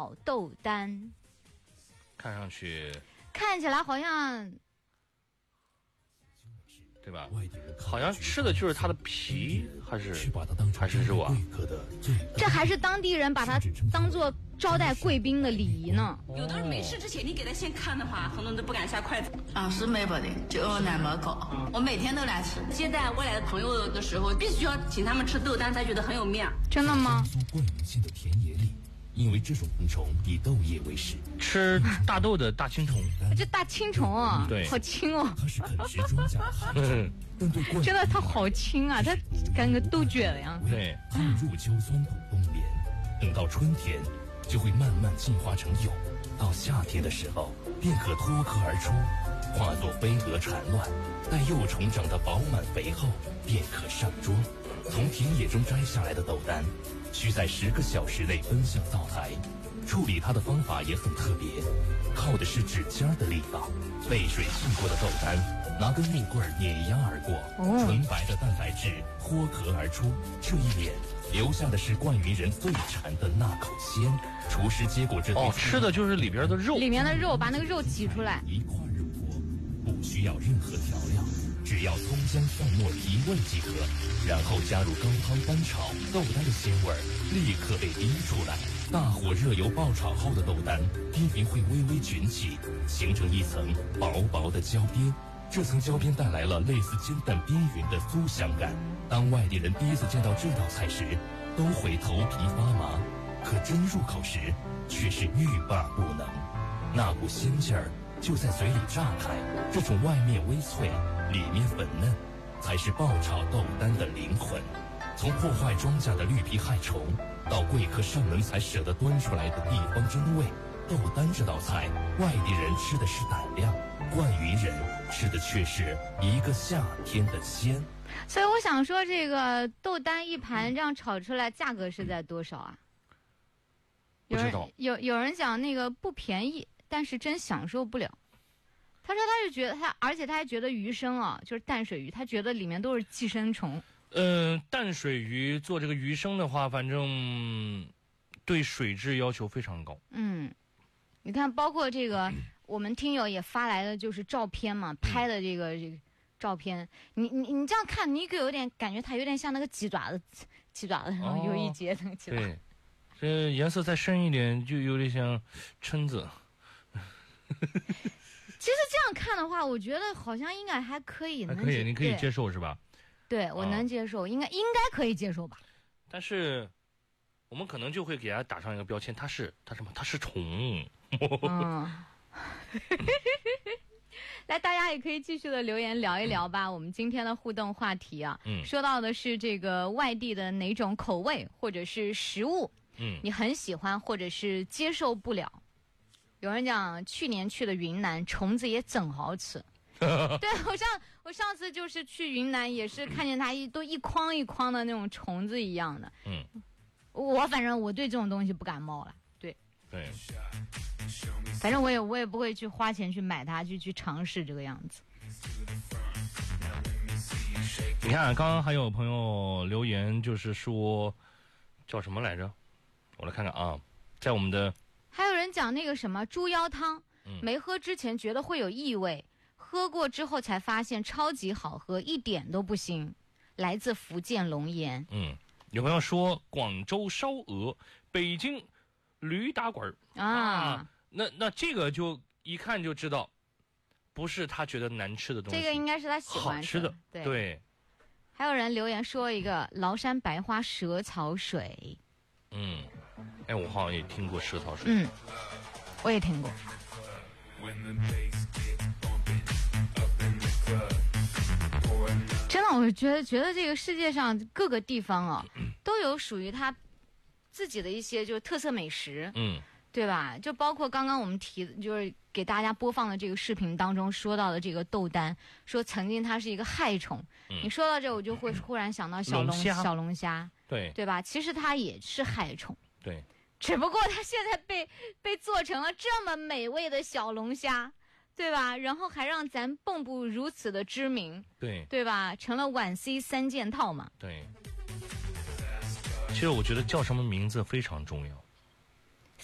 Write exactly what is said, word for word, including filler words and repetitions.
炒豆丹， 看上去看起来好像。 对吧？好像吃的就是它的皮，还是还是肉啊？ 这还是当地人把它当做招待贵宾的礼仪呢。 有的人没吃之前，你给他先看的话，很多人都不敢下筷子。 啊，是没不的，就那么高，我每天都来吃。 接待外来的朋友的时候，必须要请他们吃豆丹，才觉得很有面。 真的吗？ 冠名性的田野里，因为这种昆虫以豆叶为食， 吃大豆的大青虫， 这大青虫啊， 对， 好轻哦。 它是啃食庄稼的孩子，但对冠真的它好轻啊，它跟个豆角的样子。 对， 它们入秋钻洞冬眠，等到春天就会慢慢进化成蛹，到夏天的时候便可脱壳而出，化作飞蛾缠乱。待幼虫长得饱满肥厚，便可上桌。从田野中摘下来的豆丹，需在十个小时内奔向灶台。处理它的方法也很特别，靠的是指尖的力道。沸水浸过的豆丹，拿根木棍碾压而过， 哦、 纯白的蛋白质脱壳而出。这一碾留下的是灌云人最馋的那口鲜。厨师接过这哦，吃的就是里边的肉， 里面的肉，把那个肉挤出来， 一块入锅，不需要任何调料，只要葱姜蒜末提味即可。然后加入高汤翻炒，豆丹的鲜味立刻被逼出来。大火热油爆炒后的豆丹边缘会微微卷起，形成一层薄薄的焦边。这层焦边带来了类似煎蛋边缘的酥香感。当外地人第一次见到这道菜时，都会头皮发麻，可真入口时却是欲罢不能。那股鲜劲儿就在嘴里炸开，这种外面微脆，里面粉嫩，才是爆炒豆丹的灵魂。从破坏庄稼的绿皮害虫，到贵客上门才舍得端出来的地方真味，豆丹这道菜，外地人吃的是胆量，灌云人吃的却是一个夏天的鲜。 所以我想说，这个豆丹一盘这样炒出来，价格是在多少啊？有人有有人讲那个不便宜，但是真享受不了。他说他是觉得他，而且他还觉得鱼生啊，就是淡水鱼，他觉得里面都是寄生虫。 嗯、呃，淡水鱼做这个鱼生的话，反正对水质要求非常高。 嗯，你看，包括这个我们听友也发来的就是照片嘛，拍的这个这个照片，你你你这样看，你有点感觉它有点像那个鸡爪子，鸡爪子然后有一节那个鸡爪。 对，这颜色再深一点，就有点像蛏子。 其实这样看的话，我觉得好像应该还可以， 还可以，你可以接受是吧？ 对，我能接受，啊、应该应该可以接受吧。 但是我们可能就会给它打上一个标签，它是它什么？它是虫。 嗯。来，大家也可以继续的留言聊一聊吧。嗯、我们今天的互动话题啊，嗯，说到的是这个外地的哪种口味或者是食物，嗯，你很喜欢或者是接受不了。有人讲去年去的云南，虫子也真好吃。对，我上我上次就是去云南，也是看见它一都一筐一筐的那种虫子一样的。嗯，我反正我对这种东西不感冒了。对对， 反正我也我也不会去花钱去买它，去去尝试这个样子。 你看，刚刚还有朋友留言，就是说叫什么来着？我来看看啊，在我们的还有人讲那个什么猪腰汤，嗯、没喝之前觉得会有异味。喝过之后才发现超级好喝，一点都不腥。来自福建龙岩。 嗯，有朋友说广州烧鹅，北京驴打滚啊, 啊，那那这个就一看就知道，不是他觉得难吃的东西， 这个应该是他喜欢吃的。 对。 对。 还有人留言说一个崂山白花蛇草水。 嗯，哎，我好像也听过蛇草水。 嗯，我也听过。真的，我觉得觉得这个世界上各个地方啊，都有属于它自己的一些就是特色美食， 嗯， 对吧？就包括刚刚我们提，就是给大家播放的这个视频当中说到的这个豆丹，说曾经它是一个害虫。嗯、你说到这，我就会忽然想到小龙虾小龙虾， 对对吧？其实它也是害虫， 对， 只不过它现在被被做成了这么美味的小龙虾。对吧？然后还让咱蚌埠如此的知名， 对对吧？成了皖 C 三件套嘛。 对。其实我觉得叫什么名字非常重要。